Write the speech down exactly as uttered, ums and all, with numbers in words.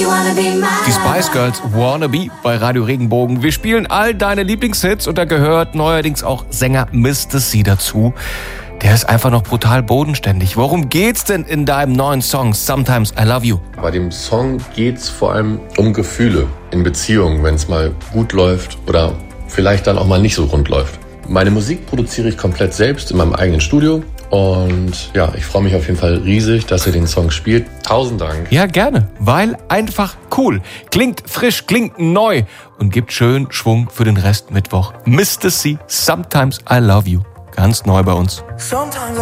Die Spice Girls Wannabe bei Radio Regenbogen. Wir spielen all deine Lieblingshits und da gehört neuerdings auch Sänger Mister C dazu. Der ist einfach noch brutal bodenständig. Worum geht's denn in deinem neuen Song Sometimes I Love You? Bei dem Song geht's vor allem um Gefühle in Beziehungen, wenn es mal gut läuft oder vielleicht dann auch mal nicht so rund läuft. Meine Musik produziere ich komplett selbst in meinem eigenen Studio. Und ja, ich freue mich auf jeden Fall riesig, dass ihr den Song spielt. Tausend Dank. Ja, gerne, weil einfach cool. Klingt frisch, klingt neu und gibt schön Schwung für den Rest Mittwoch. Mister C, Sometimes I Love You. Ganz neu bei uns. Sometimes